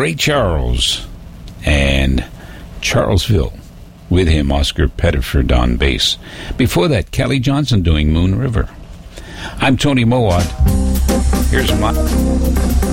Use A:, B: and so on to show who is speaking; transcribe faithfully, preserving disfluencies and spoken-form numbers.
A: Ray Charles and Charlesville. With him, Oscar Pettiford on bass. Before that, Kelly Johnson doing Moon River. I'm Tony Mowat. Here's my...